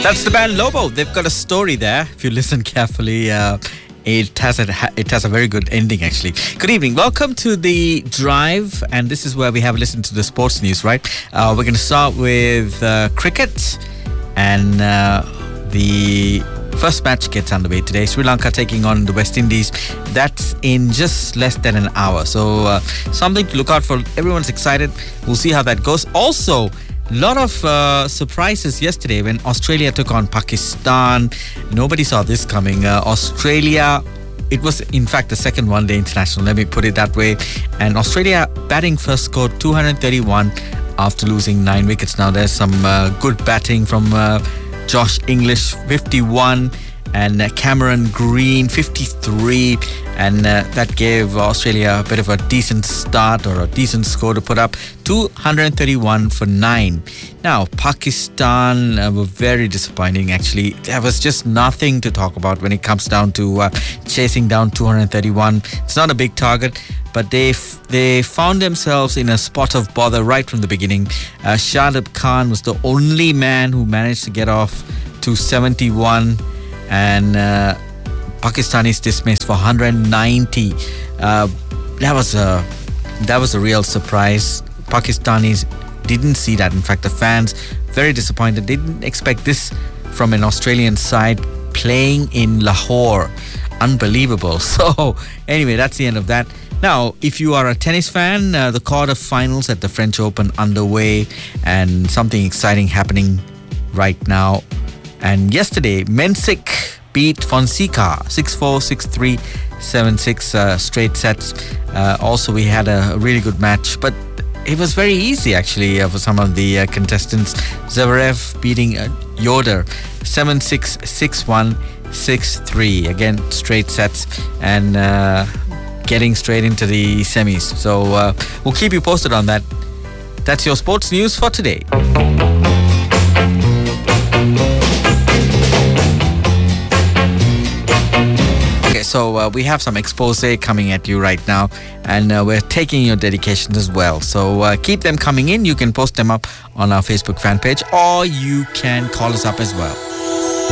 That's the band Lobo. They've got a story there. If you listen carefully, it has a very good ending, actually. Good evening. Welcome to the Drive, and this is where we have listened to the sports news, right? We're going to start with cricket, and the first match gets underway today. Sri Lanka taking on the West Indies. That's in just less than an hour. So something to look out for. Everyone's excited. We'll see how that goes. Also, a lot of surprises yesterday when Australia took on Pakistan. Nobody saw this coming. Australia, it was in fact the second one-day international, let me put it that way. And Australia batting first scored 231 after losing 9 wickets. Now there's some good batting from Josh English, 51, and Cameron Green, 53. And that gave Australia a bit of a decent start, or a decent score to put up, 231 for 9. Now, Pakistan were very disappointing, actually. There was just nothing to talk about when it comes down to chasing down 231. It's not a big target, but they found themselves in a spot of bother right from the beginning. Shadab Khan was the only man who managed to get off to 71, and Pakistanis dismissed for 190. That was a real surprise. Pakistanis didn't see that. In fact, the fans very disappointed. They didn't expect this from an Australian side playing in Lahore. Unbelievable. So anyway, that's the end of that. Now, if you are a tennis fan, the quarterfinals at the French Open underway, and something exciting happening right now. And yesterday, Mensik beat Fonseca 6-4, 6-3, 7-6 straight sets. Also, we had a really good match, but it was very easy, actually, for some of the contestants. Zverev beating Yoder 7-6, 6-1, 6-3. Again, straight sets, and getting straight into the semis. So we'll keep you posted on that. That's your sports news for today. So we have some expose coming at you right now, and we're taking your dedications as well. So keep them coming in. You can post them up on our Facebook fan page, or you can call us up as well.